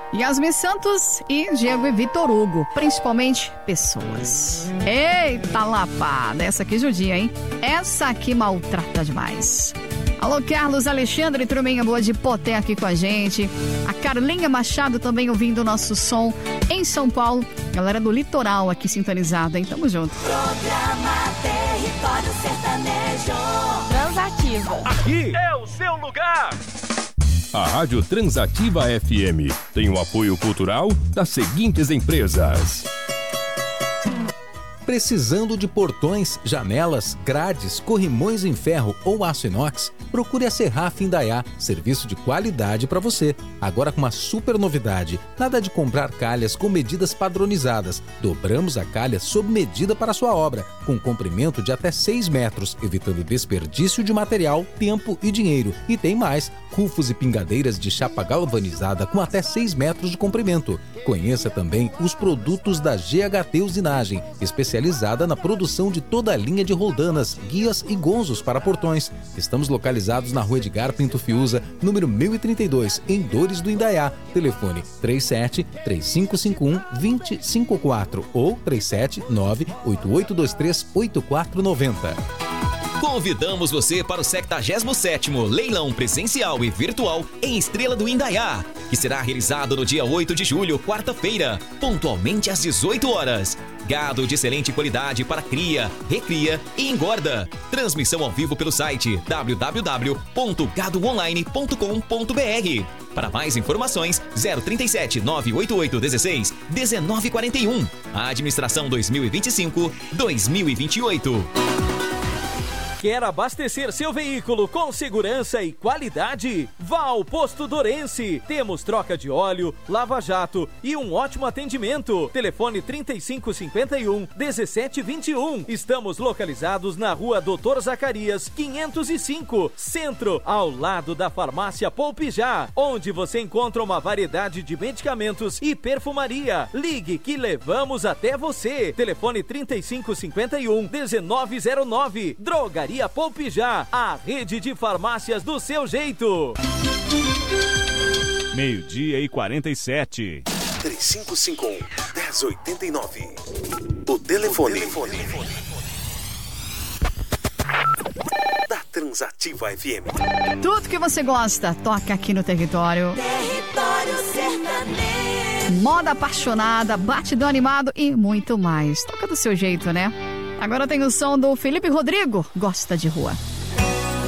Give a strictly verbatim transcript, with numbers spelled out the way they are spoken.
Yasmin Santos e Diego e Vitor Hugo, principalmente pessoas. Eita lapada, essa aqui judia, hein? Essa aqui maltrata demais. Alô, Carlos Alexandre Truminha Boa de Poté aqui com a gente. A Carlinha Machado também ouvindo o nosso som em São Paulo. Galera do litoral aqui sintonizada, hein? Tamo junto. Programa Território Sertanejo. Transativa. Aqui é o seu lugar. A Rádio Transativa F M tem o apoio cultural das seguintes empresas. Precisando de portões, janelas, grades, corrimões em ferro ou aço inox? Procure a Serraf Indaiá, serviço de qualidade para você. Agora com uma super novidade, nada de comprar calhas com medidas padronizadas. Dobramos a calha sob medida para a sua obra, com comprimento de até seis metros, evitando desperdício de material, tempo e dinheiro. E tem mais, rufos e pingadeiras de chapa galvanizada com até seis metros de comprimento. Conheça também os produtos da G H T Usinagem, especializada na produção de toda a linha de roldanas, guias e gonzos para portões. Estamos localizados na Rua Edgar Pinto Fiuza, número mil e trinta e dois, em Dores do Indaiá. Telefone três sete três cinco cinco um dois zero cinco quatro ou três sete nove oito oito dois três oito quatro nove zero. Convidamos você para o sexagésimo sétimo Leilão Presencial e Virtual em Estrela do Indaiá, que será realizado no dia oito de julho, quarta-feira, pontualmente às dezoito horas. Gado de excelente qualidade para cria, recria e engorda. Transmissão ao vivo pelo site w w w ponto gado online ponto com ponto b r. Para mais informações, zero trinta e sete, nove oito oito dezesseis, dezenove quarenta e um. Administração dois mil e vinte e cinco, dois mil e vinte e oito. Quer abastecer seu veículo com segurança e qualidade? Vá ao Posto Dorense. Temos troca de óleo, lava-jato e um ótimo atendimento. Telefone trinta e cinco cinquenta e um, dezessete vinte e um. Estamos localizados na Rua Doutor Zacarias, quinhentos e cinco, Centro, ao lado da Farmácia Poupijá, onde você encontra uma variedade de medicamentos e perfumaria. Ligue que levamos até você. Telefone trinta e cinco cinquenta e um, dezenove zero nove. Drogaria Poupijá, a rede de farmácias do seu jeito. Meio-dia e quarenta e sete. três cinco cinco um, dez oitenta e nove. O telefone, o telefone da Transativa F M. Tudo que você gosta, toca aqui no Território. Território Sertanejo. Moda apaixonada, batidão animado e muito mais. Toca do seu jeito, né? Agora tem o som do Felipe Rodrigo, Gosta de Rua.